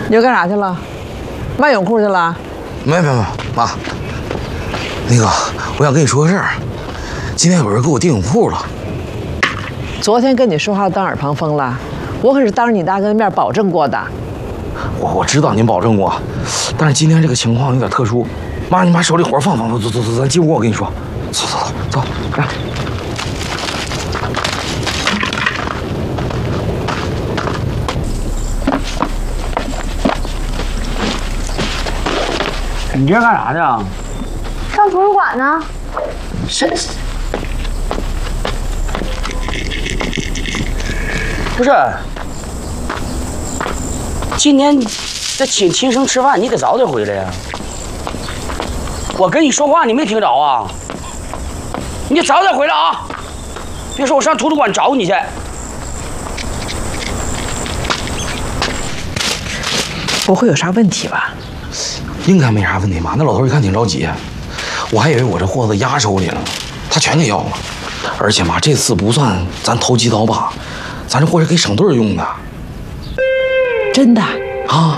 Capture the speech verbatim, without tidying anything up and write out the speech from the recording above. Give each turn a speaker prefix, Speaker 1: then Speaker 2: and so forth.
Speaker 1: 你又干啥去了？卖泳裤去了？
Speaker 2: 没没没，妈，那个我想跟你说个事儿，今天有人给我订泳裤了。
Speaker 1: 昨天跟你说话当耳旁风了，我可是当着你大哥的面保证过的。
Speaker 2: 我我知道您保证过，但是今天这个情况有点特殊。妈，你把手里活放放，走走走，咱进屋，我跟你说，走走走走，来。
Speaker 3: 你这干啥去啊？
Speaker 4: 上图书馆呢。
Speaker 3: 是。不是。今天这请秦生吃饭，你得早点回来呀。我跟你说话，你没听着啊？你早点回来啊！别说我上图书馆找你去。
Speaker 1: 不会有啥问题吧？
Speaker 2: 应该没啥问题吧？那老头一看挺着急，我还以为我这货子压手里了，他全给要了。而且嘛，这次不算咱投机倒把，咱这货是给省队用的。
Speaker 1: 真的
Speaker 2: 啊？